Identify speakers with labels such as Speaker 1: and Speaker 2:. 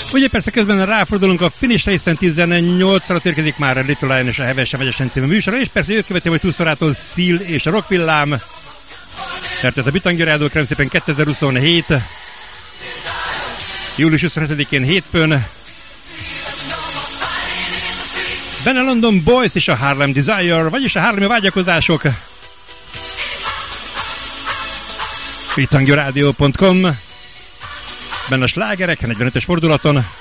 Speaker 1: Ugye persze közben ráfordulunk a finishre, hiszen 18-ra érkezik már a Little Lion és a Hevesen Vegyesen című műsora, és persze őt követi, hogy 20 órától Seal és a Rockvillám, mert ez a Bitangyi Rádió, kérem szépen 2027. július 27-én hétfőn. Benne London Boys és a Harlem Desire, vagyis a Harlemi vágyakozások. bitangyoradio.com. Benne a slágerek, 45-ös fordulaton.